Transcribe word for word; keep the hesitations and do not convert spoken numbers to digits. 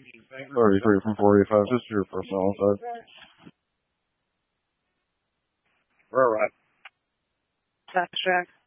thirty-three from forty-five, just your personal side. We're all right. Backtrack.